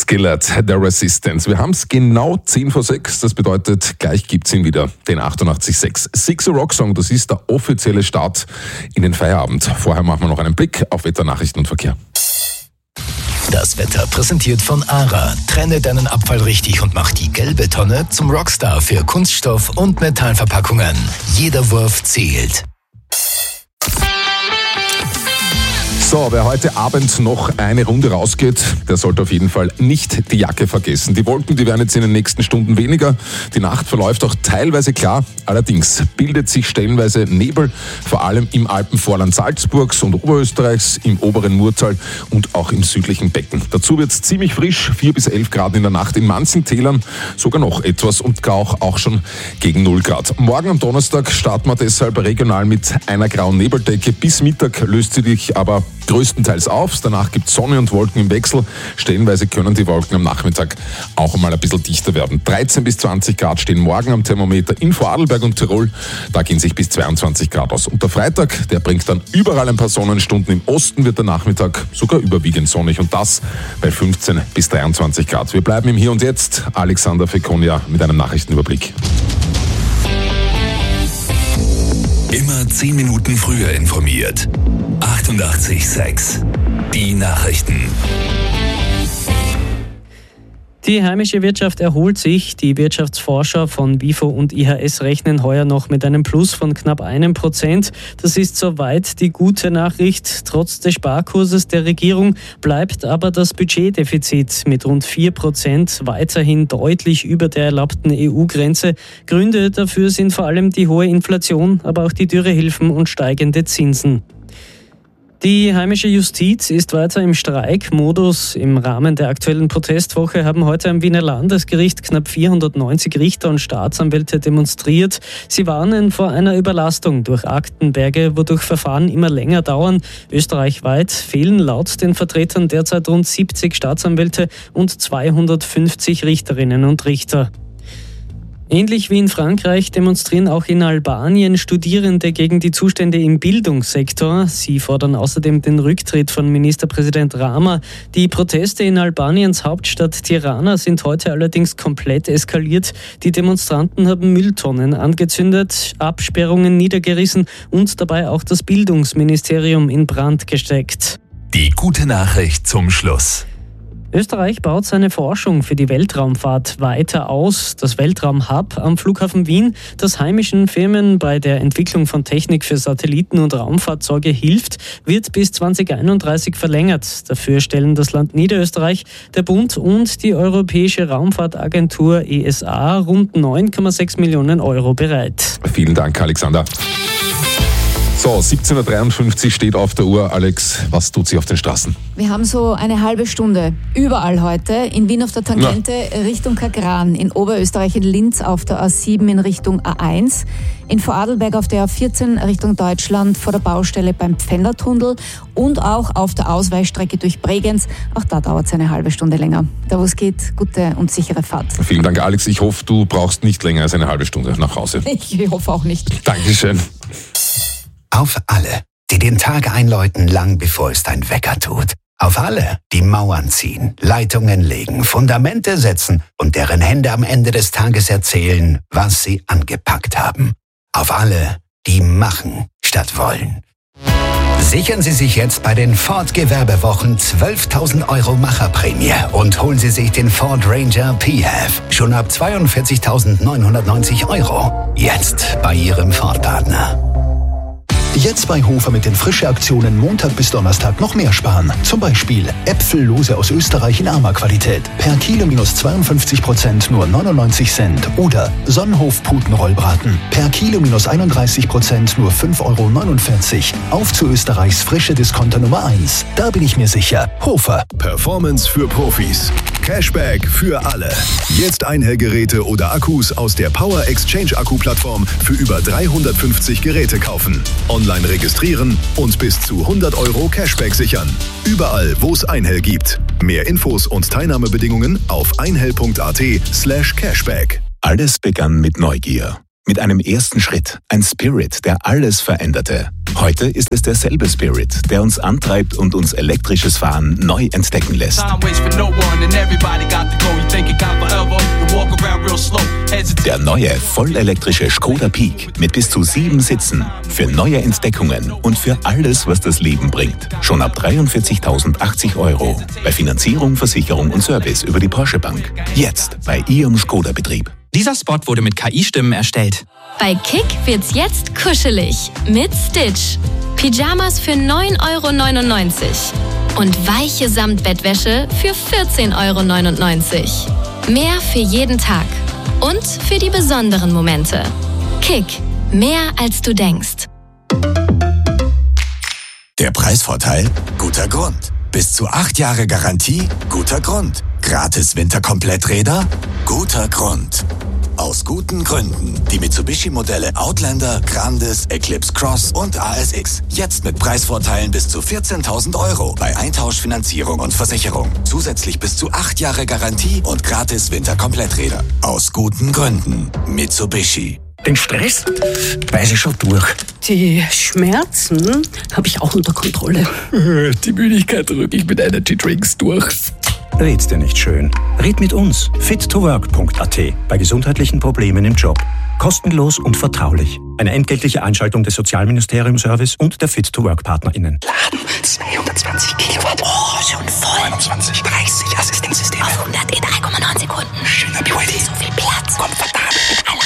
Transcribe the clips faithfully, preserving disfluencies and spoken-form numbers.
Skillet, The Resistance. Wir haben es genau zehn vor sechs, das bedeutet, gleich gibt's ihn wieder, den achtundachtzig Komma sechs. Six a Rock Song, das ist der offizielle Start in den Feierabend. Vorher machen wir noch einen Blick auf Wetternachrichten und Verkehr. Das Wetter präsentiert von ARA. Trenne deinen Abfall richtig und mach die gelbe Tonne zum Rockstar für Kunststoff- und Metallverpackungen. Jeder Wurf zählt. So, wer heute Abend noch eine Runde rausgeht, der sollte auf jeden Fall nicht die Jacke vergessen. Die Wolken, die werden jetzt in den nächsten Stunden weniger. Die Nacht verläuft auch teilweise klar. Allerdings bildet sich stellenweise Nebel, vor allem im Alpenvorland Salzburgs und Oberösterreichs, im oberen Murtal und auch im südlichen Becken. Dazu wird es ziemlich frisch, vier bis elf Grad in der Nacht, in manchen Tälern sogar noch etwas und Gauch auch schon gegen null Grad. Morgen am Donnerstag starten wir deshalb regional mit einer grauen Nebeldecke. Bis Mittag löst sie sich aber größtenteils auf. Danach gibt es Sonne und Wolken im Wechsel. Stellenweise können die Wolken am Nachmittag auch mal ein bisschen dichter werden. dreizehn bis zwanzig Grad stehen morgen am Thermometer in Vorarlberg und Tirol. Da gehen sich bis zweiundzwanzig Grad aus. Und der Freitag, der bringt dann überall ein paar Sonnenstunden. Im Osten wird der Nachmittag sogar überwiegend sonnig. Und das bei fünfzehn bis dreiundzwanzig Grad. Wir bleiben im Hier und Jetzt. Alexander Fekonia mit einem Nachrichtenüberblick. Immer zehn Minuten früher informiert. achtundachtzig Komma sechs. Die Nachrichten. Die heimische Wirtschaft erholt sich. Die Wirtschaftsforscher von WIFO und I H S rechnen heuer noch mit einem Plus von knapp einem Prozent. Das ist soweit die gute Nachricht. Trotz des Sparkurses der Regierung bleibt aber das Budgetdefizit mit rund vier Prozent weiterhin deutlich über der erlaubten E U-Grenze. Gründe dafür sind vor allem die hohe Inflation, aber auch die Dürrehilfen und steigende Zinsen. Die heimische Justiz ist weiter im Streikmodus. Im Rahmen der aktuellen Protestwoche haben heute am Wiener Landesgericht knapp vierhundertneunzig Richter und Staatsanwälte demonstriert. Sie warnen vor einer Überlastung durch Aktenberge, wodurch Verfahren immer länger dauern. Österreichweit fehlen laut den Vertretern derzeit rund siebzig Staatsanwälte und zweihundertfünfzig Richterinnen und Richter. Ähnlich wie in Frankreich demonstrieren auch in Albanien Studierende gegen die Zustände im Bildungssektor. Sie fordern außerdem den Rücktritt von Ministerpräsident Rama. Die Proteste in Albaniens Hauptstadt Tirana sind heute allerdings komplett eskaliert. Die Demonstranten haben Mülltonnen angezündet, Absperrungen niedergerissen und dabei auch das Bildungsministerium in Brand gesteckt. Die gute Nachricht zum Schluss. Österreich baut seine Forschung für die Weltraumfahrt weiter aus. Das Weltraumhub am Flughafen Wien, das heimischen Firmen bei der Entwicklung von Technik für Satelliten und Raumfahrzeuge hilft, wird bis zweitausendeinunddreißig verlängert. Dafür stellen das Land Niederösterreich, der Bund und die Europäische Raumfahrtagentur E S A rund neun Komma sechs Millionen Euro bereit. Vielen Dank, Alexander. So, siebzehn Uhr dreiundfünfzig steht auf der Uhr. Alex, was tut sich auf den Straßen? Wir haben so eine halbe Stunde überall heute. In Wien auf der Tangente ja. Richtung Kagran, in Oberösterreich in Linz auf der A sieben in Richtung A eins, in Vorarlberg auf der A vierzehn Richtung Deutschland vor der Baustelle beim Pfändertunnel und auch auf der Ausweichstrecke durch Bregenz. Auch da dauert es eine halbe Stunde länger. Da wo es geht, gute und sichere Fahrt. Vielen Dank, Alex. Ich hoffe, du brauchst nicht länger als eine halbe Stunde nach Hause. Ich hoffe auch nicht. Dankeschön. Auf alle, die den Tag einläuten, lang bevor es dein Wecker tut. Auf alle, die Mauern ziehen, Leitungen legen, Fundamente setzen und deren Hände am Ende des Tages erzählen, was sie angepackt haben. Auf alle, die machen statt wollen. Sichern Sie sich jetzt bei den Ford Gewerbewochen zwölftausend Euro Macherprämie und holen Sie sich den Ford Ranger P H E V schon ab zweiundvierzigtausendneunhundertneunzig Euro. Jetzt bei Ihrem Ford-Partner. Jetzt bei Hofer mit den Frische-Aktionen Montag bis Donnerstag noch mehr sparen. Zum Beispiel Äpfellose aus Österreich in armer Qualität. Per Kilo minus zweiundfünfzig Prozent nur neunundneunzig Cent. Oder Sonnenhof-Putenrollbraten. Per Kilo minus einunddreißig Prozent nur fünf Euro neunundvierzig. Auf zu Österreichs frische Discounter Nummer eins. Da bin ich mir sicher. Hofer. Performance für Profis. Cashback für alle. Jetzt Einhellgeräte oder Akkus aus der Power Exchange Akku-Plattform für über dreihundertfünfzig Geräte kaufen. Online registrieren und bis zu hundert Euro Cashback sichern. Überall, wo es Einhell gibt. Mehr Infos und Teilnahmebedingungen auf einhell punkt at slash cashback. Alles begann mit Neugier. Mit einem ersten Schritt, ein Spirit, der alles veränderte. Heute ist es derselbe Spirit, der uns antreibt und uns elektrisches Fahren neu entdecken lässt. Der neue, vollelektrische Skoda Peak mit bis zu sieben Sitzen. Für neue Entdeckungen und für alles, was das Leben bringt. Schon ab dreiundvierzigtausendachtzig Euro. Bei Finanzierung, Versicherung und Service über die Porsche Bank. Jetzt bei Ihrem Skoda-Betrieb. Dieser Spot wurde mit K I-Stimmen erstellt. Bei Kick wird's jetzt kuschelig mit Stitch. Pyjamas für neun Euro neunundneunzig und weiche Samtbettwäsche für vierzehn Euro neunundneunzig. Mehr für jeden Tag und für die besonderen Momente. Kick, mehr als du denkst. Der Preisvorteil? Guter Grund. Bis zu acht Jahre Garantie? Guter Grund. Gratis Winterkompletträder? Guter Grund. Aus guten Gründen. Die Mitsubishi-Modelle Outlander, Grandis, Eclipse Cross und A S X. Jetzt mit Preisvorteilen bis zu vierzehntausend Euro bei Eintauschfinanzierung und Versicherung. Zusätzlich bis zu acht Jahre Garantie und gratis Winterkompletträder. Aus guten Gründen. Mitsubishi. Den Stress weiß ich schon durch. Die Schmerzen habe ich auch unter Kontrolle. Die Müdigkeit drücke ich mit Energy Drinks durch. Red's dir nicht schön. Red mit uns. fit to work punkt a t. Bei gesundheitlichen Problemen im Job. Kostenlos und vertraulich. Eine entgeltliche Einschaltung des Sozialministerium-Service und der Fit to Work PartnerInnen. Laden zweihundertzwanzig Kilowatt. Oh, schon voll. neunundzwanzig, dreißig Assistenzsysteme. Auf hundert in drei Komma neun Sekunden. Schöner B Y D. So viel Platz. Komfortabel mit Allrad.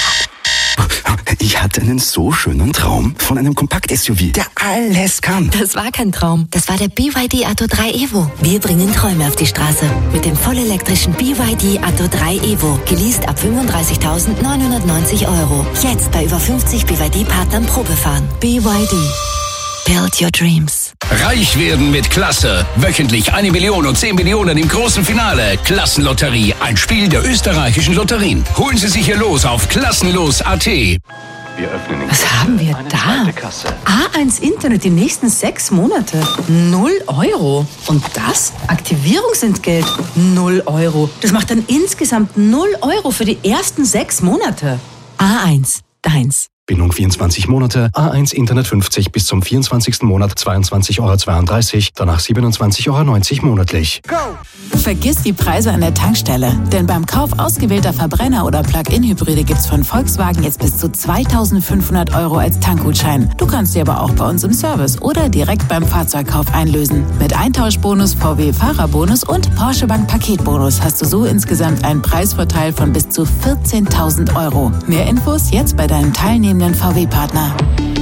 Ich hatte einen so schönen Traum von einem Kompakt-S U V, der alles kann. Das war kein Traum. Das war der B Y D Atto drei Evo. Wir bringen Träume auf die Straße. Mit dem vollelektrischen B Y D Atto drei Evo. Geleast ab fünfunddreißigtausendneunhundertneunzig Euro. Jetzt bei über fünfzig B Y D-Partnern Probefahren. B Y D. Build your dreams. Reich werden mit Klasse. Wöchentlich eine Million und zehn Millionen im großen Finale. Klassenlotterie, ein Spiel der österreichischen Lotterien. Holen Sie sich hier los auf klassenlos punkt a t. Wir öffnen Was haben wir da? A eins Internet die nächsten sechs Monate. Null Euro. Und das? Aktivierungsentgelt. Null Euro. Das macht dann insgesamt null Euro für die ersten sechs Monate. A eins. Deins. Bindung vierundzwanzig Monate, A eins Internet fünfzig bis zum vierundzwanzigsten Monat zweiundzwanzig Euro zweiunddreißig, danach siebenundzwanzig Euro neunzig monatlich. Go! Vergiss die Preise an der Tankstelle, denn beim Kauf ausgewählter Verbrenner- oder Plug-in-Hybride gibt's von Volkswagen jetzt bis zu zweitausendfünfhundert Euro als Tankgutschein. Du kannst sie aber auch bei uns im Service oder direkt beim Fahrzeugkauf einlösen. Mit Eintauschbonus, V W-Fahrerbonus und Porsche Bank Paketbonus hast du so insgesamt einen Preisvorteil von bis zu vierzehntausend Euro. Mehr Infos jetzt bei deinem teilnehmenden V W-Partner.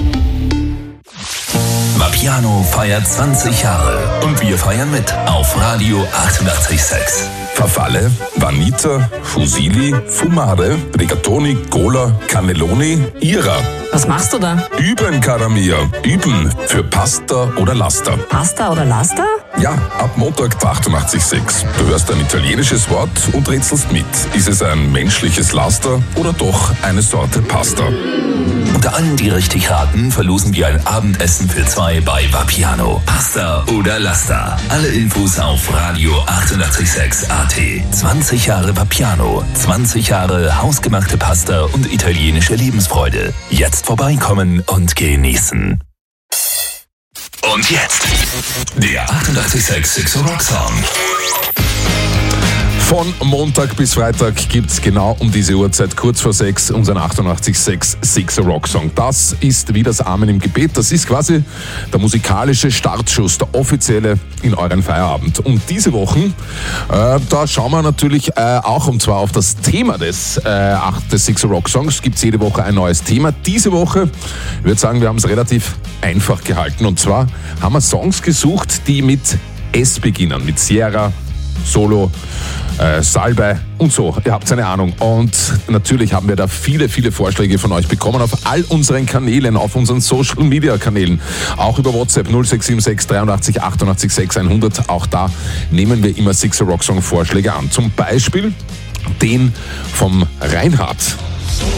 Vapiano feiert zwanzig Jahre und wir feiern mit auf Radio achtundachtzig Komma sechs. Verfalle, Vanita, Fusili, Fumare, Rigatoni, Cola, Cannelloni, Ira. Was machst du da? Üben, cara mia. Üben für Pasta oder Laster. Pasta oder Laster? Ja, ab Montag achtundachtzig Komma sechs. Du hörst ein italienisches Wort und rätselst mit. Ist es ein menschliches Laster oder doch eine Sorte Pasta? Unter allen, die richtig raten, verlosen wir ein Abendessen für zwei bei Vapiano. Pasta oder Laster. Alle Infos auf Radio achtundachtzig Komma sechs A T. zwanzig Jahre Vapiano. zwanzig Jahre hausgemachte Pasta und italienische Lebensfreude. Jetzt vorbeikommen und genießen. Und jetzt der achtundachtzig Komma sechs Sixer Rock Song. Von Montag bis Freitag gibt's genau um diese Uhrzeit, kurz vor sechs, unseren achtundachtzig Komma sechs Sixer Rock Song. Das ist wie das Amen im Gebet. Das ist quasi der musikalische Startschuss, der offizielle in euren Feierabend. Und diese Wochen, äh, da schauen wir natürlich äh, auch und zwar auf das Thema des, äh, des Sixer Rock Songs. Gibt's jede Woche ein neues Thema. Diese Woche, ich würde sagen, wir haben es relativ einfach gehalten. Und zwar haben wir Songs gesucht, die mit S beginnen, mit Sierra, Solo, äh, Salbei und so. Ihr habt eine Ahnung. Und natürlich haben wir da viele, viele Vorschläge von euch bekommen auf all unseren Kanälen, auf unseren Social Media Kanälen, auch über WhatsApp null sechs sieben sechs dreiundachtzig achtundachtzig sechshundert. Auch da nehmen wir immer Sixer Rock Song Vorschläge an. Zum Beispiel den vom Reinhard.